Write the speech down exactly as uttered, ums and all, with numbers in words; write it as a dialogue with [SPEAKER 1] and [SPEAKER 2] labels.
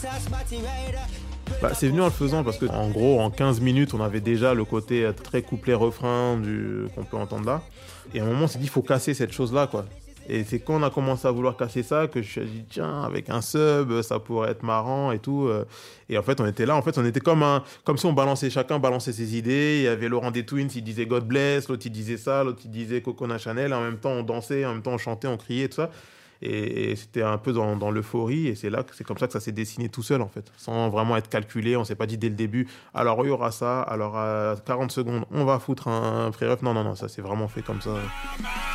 [SPEAKER 1] Bah, c'est venu en le faisant parce que, en gros, en quinze minutes, on avait déjà le côté euh, très couplet-refrain du... qu'on peut entendre là. Et à un moment, on s'est dit, il faut casser cette chose-là, quoi. Et c'est quand on a commencé à vouloir casser ça que je me suis dit, tiens, avec un sub, ça pourrait être marrant et tout. euh. Et en fait, on était là, en fait, on était comme, un... comme si on balançait, chacun balançait ses idées. Il y avait Laurent des Twins, il disait God Bless, l'autre il disait ça, l'autre il disait Coconut Chanel. En même temps, on dansait, en même temps, on chantait, on criait, tout ça. Et, et c'était un peu dans, dans l'euphorie, et c'est là que c'est comme ça que ça s'est dessiné tout seul en fait, sans vraiment être calculé. On s'est pas dit dès le début, alors il y aura ça, alors à quarante secondes, on va foutre un pré-ref. Non, non, non, ça s'est vraiment fait comme ça.